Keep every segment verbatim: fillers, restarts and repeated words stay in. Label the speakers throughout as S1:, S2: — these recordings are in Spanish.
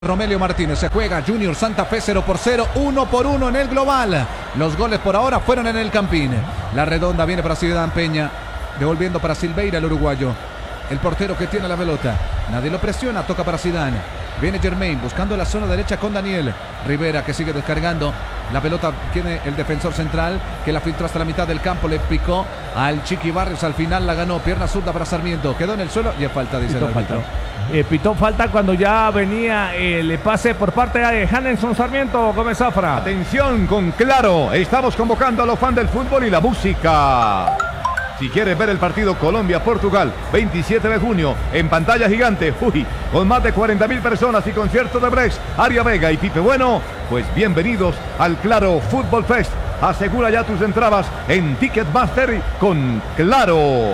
S1: Romelio Martínez, se juega Junior Santa Fe cero por cero, uno por uno en el global. Los goles por ahora fueron en el Campín. La redonda viene para Zidane Peña, devolviendo para Silveira el uruguayo. El portero que tiene la pelota, nadie lo presiona, toca para Zidane. Viene Germain buscando la zona derecha con Daniel Rivera, que sigue descargando. La pelota tiene el defensor central, que la filtró hasta la mitad del campo, le picó al Chiqui Barrios, al final la ganó, pierna zurda para Sarmiento, quedó en el suelo y es falta, dice el árbitro.
S2: Eh, pitó falta cuando ya venía el pase por parte de Hanenson Sarmiento. Gómez Zafra.
S3: Atención con Claro, estamos convocando a los fans del fútbol y la música. Si quieres ver el partido Colombia-Portugal, veintisiete de junio, en pantalla gigante, uy, con más de cuarenta mil personas y concierto de Brex, Aria Vega y Pipe Bueno, pues bienvenidos al Claro Fútbol Fest. Asegura ya tus entradas en Ticketmaster con Claro.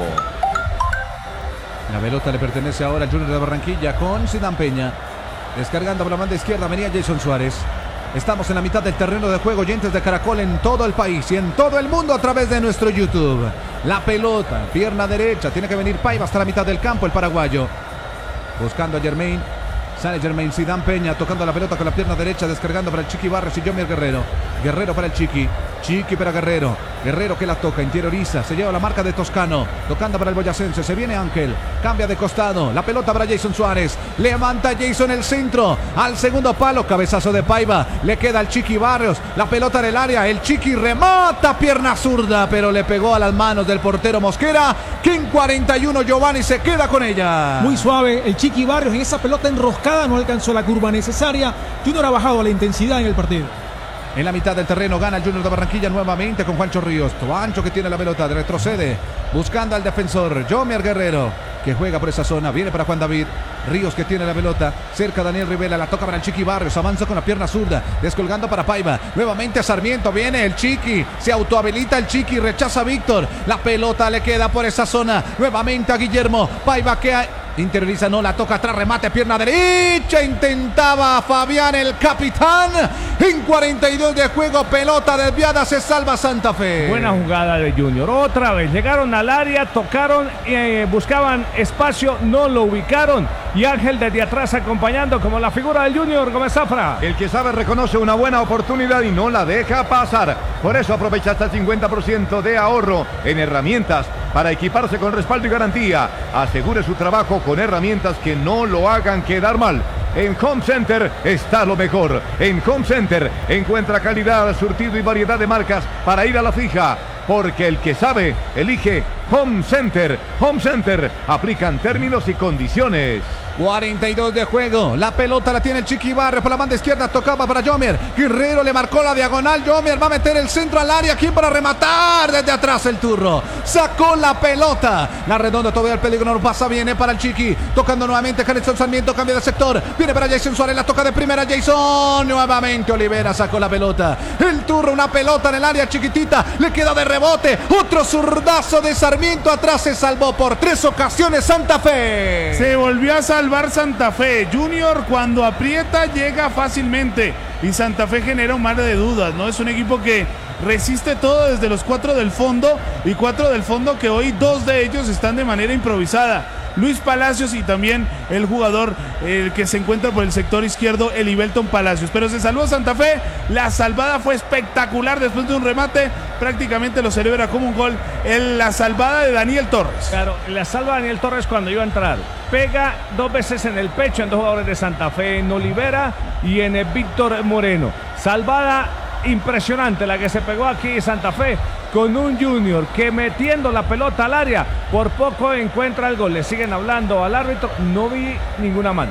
S1: La pelota le pertenece ahora al Junior de Barranquilla con Zidane Peña. Descargando por la banda izquierda venía Jason Suárez. Estamos en la mitad del terreno de juego, oyentes de Caracol en todo el país y en todo el mundo a través de nuestro YouTube. La pelota, pierna derecha, tiene que venir Paiva hasta la mitad del campo, el paraguayo. Buscando a Germain. Sale Germain, Zidane Peña tocando la pelota con la pierna derecha, descargando para el Chiqui Barrios y Jomier Guerrero. Guerrero para el Chiqui, Chiqui para Guerrero. Guerrero que la toca, interioriza, se lleva la marca de Toscano. Tocando para el boyacense, se viene Ángel, cambia de costado, la pelota para Jason Suárez. Levanta Jason el centro, al segundo palo, cabezazo de Paiva. Le queda al Chiqui Barrios, la pelota en el área, el Chiqui remata, pierna zurda, pero le pegó a las manos del portero Mosquera, que en cuarenta y uno Giovanni se queda con ella.
S4: Muy suave el Chiqui Barrios en esa pelota enroscada. No alcanzó la curva necesaria. Junior ha bajado la intensidad en el partido.
S1: En la mitad del terreno gana el Junior de Barranquilla nuevamente con Juancho Ríos. Juancho que tiene la pelota, retrocede, buscando al defensor Jomier Guerrero, que juega por esa zona, viene para Juan David. Ríos que tiene la pelota, cerca Daniel Rivera, la toca para el Chiqui Barrios, avanza con la pierna zurda, descolgando para Paiva, nuevamente a Sarmiento, viene el Chiqui, se autohabilita el Chiqui, rechaza a Víctor, la pelota le queda por esa zona, nuevamente a Guillermo, Paiva que hay... Interioriza, no, la toca atrás, remate, pierna derecha, intentaba Fabián el capitán, en cuarenta y dos de juego, pelota desviada, se salva Santa Fe.
S2: Buena jugada de Junior, otra vez, llegaron al área, tocaron, eh, buscaban espacio, no lo ubicaron, y Ángel desde atrás acompañando como la figura del Junior, Gómez Zafra.
S3: El que sabe reconoce una buena oportunidad y no la deja pasar, por eso aprovecha hasta el cincuenta por ciento de ahorro en herramientas para equiparse con respaldo y garantía. Asegure su trabajo con herramientas que no lo hagan quedar mal. En Home Center está lo mejor. En Home Center encuentra calidad, surtido y variedad de marcas para ir a la fija. Porque el que sabe, elige Home Center. Home Center. Aplican términos y condiciones.
S1: cuarenta y dos de juego, la pelota la tiene el Chiqui Barrios por la banda izquierda, tocaba para Jomier, Guerrero le marcó la diagonal, Jomier va a meter el centro al área, ¿quién para rematar? Desde atrás el turro, sacó la pelota, la redonda todavía el peligro no pasa, viene para el Chiqui, tocando nuevamente Hanenson Sarmiento, cambia de sector, viene para Jason Suárez, la toca de primera Jason, nuevamente Olivera sacó la pelota, el turro, una pelota en el área chiquitita, le queda de rebote, otro zurdazo de Sarmiento, atrás se salvó por tres ocasiones Santa Fe.
S5: Se volvió a salvar Santa Fe. Junior cuando aprieta llega fácilmente y Santa Fe genera un mar de dudas, ¿no? Es un equipo que resiste todo desde los cuatro del fondo y cuatro del fondo que hoy dos de ellos están de manera improvisada. Luis Palacios y también el jugador el que se encuentra por el sector izquierdo, Elibelton Palacios. Pero se salvó Santa Fe, la salvada fue espectacular después de un remate, prácticamente lo celebra como un gol, en la salvada de Daniel Torres.
S2: Claro, la salva Daniel Torres cuando iba a entrar. Pega dos veces en el pecho en dos jugadores de Santa Fe, en Olivera y en el Víctor Moreno. Salvada impresionante la que se pegó aquí Santa Fe con un Junior que metiendo la pelota al área por poco encuentra el gol. Le siguen hablando al árbitro, no vi ninguna mano,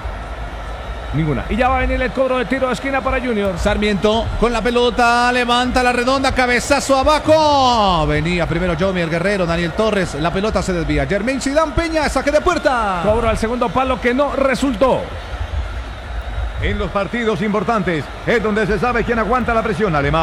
S2: ninguna, y ya va a venir el cobro de tiro de esquina para Junior.
S1: Sarmiento con la pelota, levanta la redonda, cabezazo abajo, venía primero Jomier Guerrero, Daniel Torres, la pelota se desvía, Germain Zidane Peña, saque de puerta,
S2: cobro al segundo palo que no resultó.
S3: En los partidos importantes es donde se sabe quién aguanta la presión, Alemao.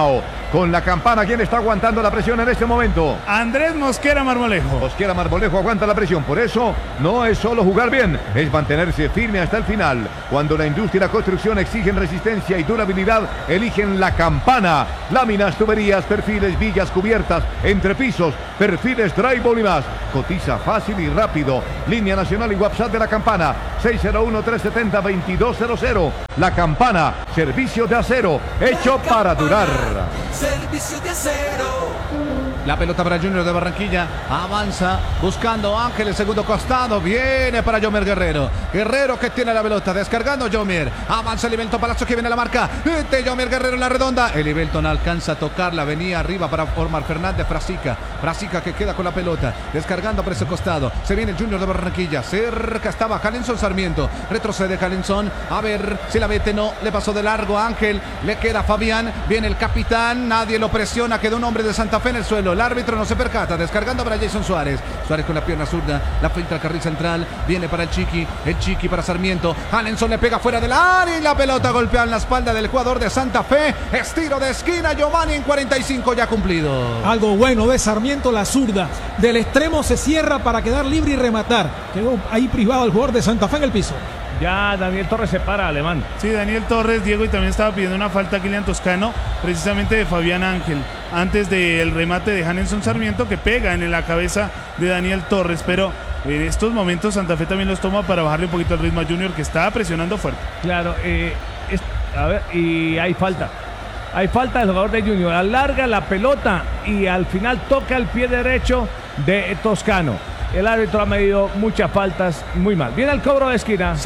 S3: con la campana. ¿Quién está aguantando la presión en este momento?
S5: Andrés Mosquera Marmolejo.
S3: Mosquera Marmolejo aguanta la presión. Por eso no es solo jugar bien, es mantenerse firme hasta el final. Cuando la industria y la construcción exigen resistencia y durabilidad, eligen la campana. Láminas, tuberías, perfiles, villas, cubiertas, entrepisos, perfiles, drywall y más. Cotiza fácil y rápido. Línea nacional y WhatsApp de la campana seis cero uno, tres siete cero, dos dos cero cero. La campana, servicio de acero, hecho para durar.
S6: Servicio de acero.
S1: La pelota para Junior de Barranquilla. Avanza buscando Ángel, el segundo costado. Viene para Yomer Guerrero. Guerrero que tiene la pelota. Descargando Yomer. Avanza Elivelton Palacio que viene a la marca. De Yomer Guerrero en la redonda. Elivelton alcanza a tocarla. Venía arriba para Omar Fernández. Frasica. Frasica que queda con la pelota. Descargando por ese costado. Se viene el Junior de Barranquilla. Cerca estaba Jalenson Sarmiento. Retrocede Jalenson. A ver si la mete. No. Le pasó de largo a Ángel. Le queda Fabián. Viene el capitán. Nadie lo presiona. Quedó un hombre de Santa Fe en el suelo. El árbitro no se percata, descargando para Jason Suárez. Suárez con la pierna zurda, la finta al carril central, viene para el Chiqui, el Chiqui para Sarmiento. Jalenson le pega fuera del área y la pelota golpea en la espalda del jugador de Santa Fe. Estiro de esquina, Giovanni en cuarenta y cinco ya cumplido.
S4: Algo bueno de Sarmiento, la zurda. Del extremo se cierra para quedar libre y rematar. Quedó ahí privado el jugador de Santa Fe en el piso.
S2: Ya Daniel Torres se para, Alemán.
S5: Sí, Daniel Torres, Diego, y también estaba pidiendo una falta a Kylian Toscano, precisamente de Fabián Ángel, antes del remate de Jalenson Sarmiento, que pega en la cabeza de Daniel Torres, pero en estos momentos Santa Fe también los toma para bajarle un poquito el ritmo a Junior, que estaba presionando fuerte.
S2: Claro, eh, es, a ver, y hay falta. Hay falta del jugador de Junior. Alarga la pelota y al final toca el pie derecho de Toscano. El árbitro ha medido muchas faltas, muy mal. Viene el cobro de esquina.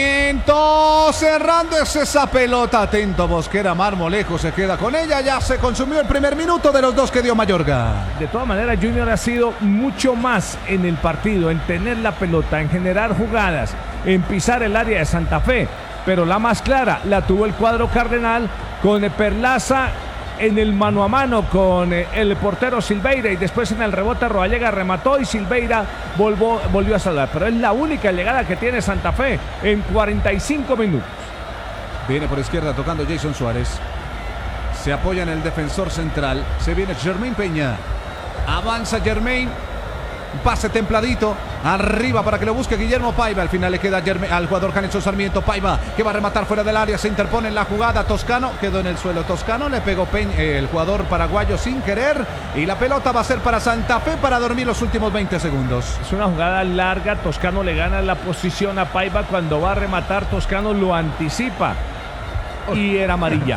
S1: Sarmiento cerrando esa pelota. Atento Mosquera Marmolejo, se queda con ella. Ya se consumió el primer minuto de los dos que dio Mayorga.
S2: De todas maneras, Junior ha sido mucho más en el partido, en tener la pelota, en generar jugadas, en pisar el área de Santa Fe. Pero la más clara la tuvo el cuadro cardenal con Perlaza en el mano a mano con el portero Silveira, y después en el rebote Rodallega remató y Silveira volvió, volvió a salvar. Pero es la única llegada que tiene Santa Fe en cuarenta y cinco minutos.
S1: Viene por izquierda tocando Jason Suárez. Se apoya en el defensor central. Se viene Germain Peña. Avanza Germain. Pase templadito. Arriba para que lo busque Guillermo Paiva. Al final le queda Germain, al jugador Jalenson Sarmiento. Paiva que va a rematar fuera del área. Se interpone en la jugada. Toscano quedó en el suelo. Toscano le pegó Peña, eh, el jugador paraguayo sin querer. Y la pelota va a ser para Santa Fe para dormir los últimos veinte segundos.
S2: Es una jugada larga. Toscano le gana la posición a Paiva. Cuando va a rematar, Toscano lo anticipa. Y era amarilla.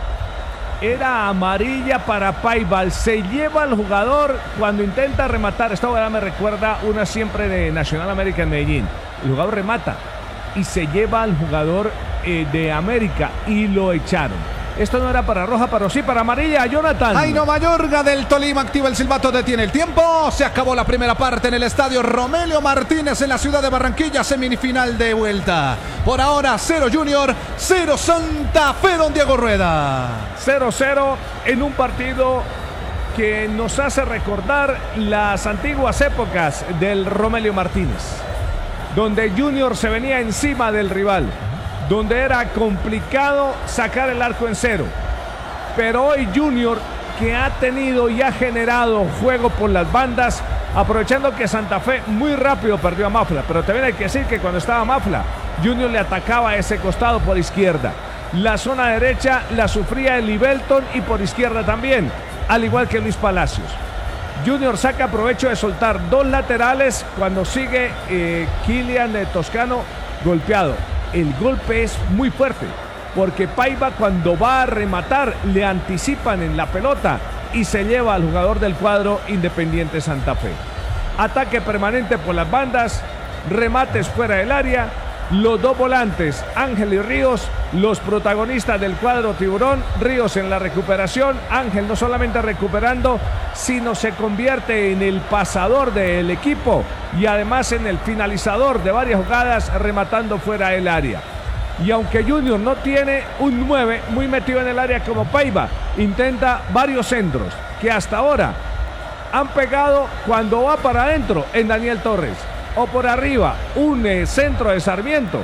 S2: Era amarilla para Paiva. Se lleva al jugador cuando intenta rematar. Esta jugada me recuerda una siempre de Nacional América en Medellín. El jugador remata y se lleva al jugador eh, de América y lo echaron. Esto no era para roja, pero sí para amarilla. Jonathan.
S1: Jairo Mayorga del Tolima activa el silbato, detiene el tiempo. Se acabó la primera parte en el estadio Romelio Martínez en la ciudad de Barranquilla. Semifinal de vuelta. Por ahora cero Junior, cero Santa Fe, don Diego Rueda.
S2: cero cero en un partido que nos hace recordar las antiguas épocas del Romelio Martínez, donde Junior se venía encima del rival, donde era complicado sacar el arco en cero. Pero hoy Junior, que ha tenido y ha generado juego por las bandas, aprovechando que Santa Fe muy rápido perdió a Mafla. Pero también hay que decir que cuando estaba Mafla, Junior le atacaba a ese costado por izquierda. La zona derecha la sufría el Elivelton y por izquierda también, al igual que Luis Palacios. Junior saca provecho de soltar dos laterales cuando sigue eh, Kylian de Toscano golpeado. El golpe es muy fuerte porque Paiva, cuando va a rematar, le anticipan en la pelota y se lleva al jugador del cuadro Independiente Santa Fe. Ataque permanente por las bandas, remates fuera del área. Los dos volantes, Ángel y Ríos, los protagonistas del cuadro Tiburón. Ríos en la recuperación, Ángel no solamente recuperando, sino se convierte en el pasador del equipo y además en el finalizador de varias jugadas, rematando fuera del área. Y aunque Junior no tiene un nueve muy metido en el área como Paiva, intenta varios centros que hasta ahora han pegado cuando va para adentro en Daniel Torres, o por arriba un eh, centro de Sarmiento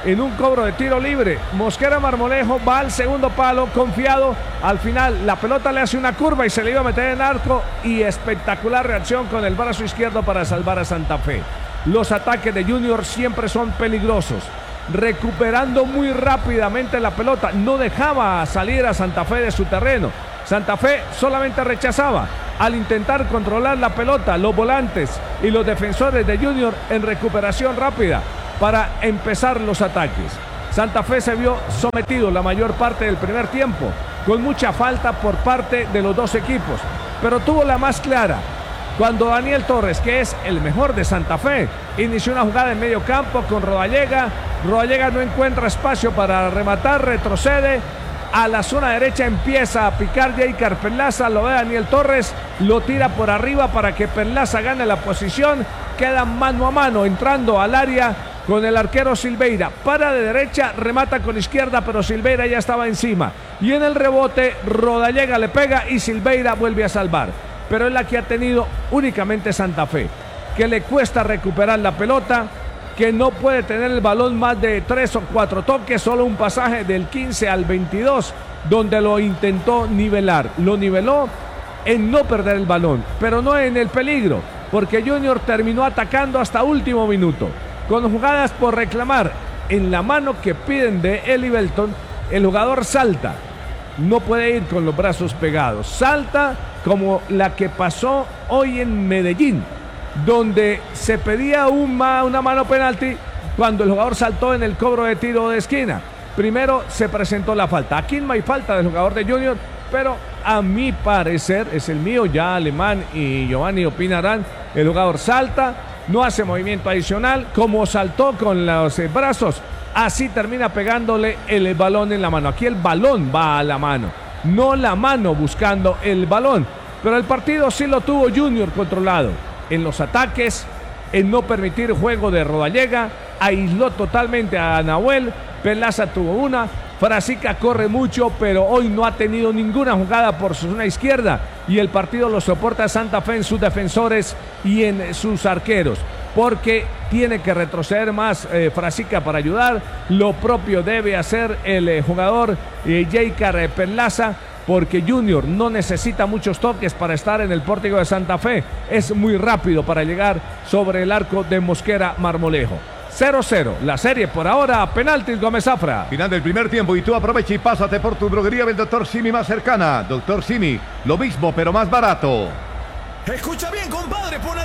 S2: en un cobro de tiro libre. Mosquera Marmolejo va al segundo palo, confiado. Al final la pelota le hace una curva y se le iba a meter en arco, y espectacular reacción con el brazo izquierdo para salvar a Santa Fe. Los ataques de Junior siempre son peligrosos, recuperando muy rápidamente la pelota. No dejaba salir a Santa Fe de su terreno. Santa Fe solamente rechazaba al intentar controlar la pelota. Los volantes y los defensores de Junior en recuperación rápida para empezar los ataques. Santa Fe se vio sometido la mayor parte del primer tiempo, con mucha falta por parte de los dos equipos, pero tuvo la más clara cuando Daniel Torres, que es el mejor de Santa Fe, inició una jugada en medio campo con Rodallega. Rodallega no encuentra espacio para rematar, retrocede a la zona derecha, empieza a picar Jeicar Perlaza, lo ve Daniel Torres, lo tira por arriba para que Perlaza gane la posición, queda mano a mano entrando al área con el arquero Silveira. Para de derecha, remata con izquierda, pero Silveira ya estaba encima, y en el rebote Rodallega le pega y Silveira vuelve a salvar. Pero es la que ha tenido únicamente Santa Fe, que le cuesta recuperar la pelota, que no puede tener el balón más de tres o cuatro toques, solo un pasaje del quince al veintidós, donde lo intentó nivelar. Lo niveló en no perder el balón, pero no en el peligro, porque Junior terminó atacando hasta último minuto, con jugadas por reclamar. En la mano que piden de Eli Belton, el jugador salta, no puede ir con los brazos pegados, salta como la que pasó hoy en Medellín, donde se pedía una, una mano penalti cuando el jugador saltó en el cobro de tiro de esquina. Primero se presentó la falta. Aquí no hay falta del jugador de Junior, pero a mi parecer, es el mío, ya Alemán y Giovanni opinarán, el jugador salta, no hace movimiento adicional, como saltó con los eh, brazos, así termina pegándole el balón en la mano. Aquí el balón va a la mano, no la mano buscando el balón, pero el partido sí lo tuvo Junior controlado. En los ataques, en no permitir juego de Rodallega, aisló totalmente a Nahuel. Perlaza tuvo una, Frasica corre mucho, pero hoy no ha tenido ninguna jugada por su zona izquierda, y el partido lo soporta Santa Fe en sus defensores y en sus arqueros, porque tiene que retroceder más eh, Frasica para ayudar. Lo propio debe hacer el eh, jugador eh, Jeicar eh, Perlaza, porque Junior no necesita muchos toques para estar en el pórtico de Santa Fe. Es muy rápido para llegar sobre el arco de Mosquera Marmolejo. cero cero, la serie por ahora, penaltis Gómez Zafra.
S3: Final del primer tiempo y tú aprovecha y pásate por tu droguería del doctor Simi más cercana. doctor Simi, lo mismo pero más barato.
S6: Escucha bien, compadre, pon